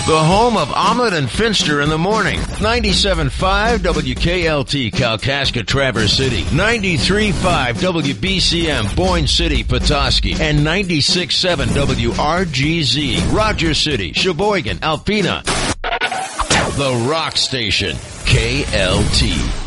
The home of Ahmed and Finster in the morning. 97.5 WKLT, Kalkaska, Traverse City. 93.5 WBCM, Boyne City, Petoskey. And 96.7 WRGZ, Rogers City, Sheboygan, Alpena. The Rock Station, KLT.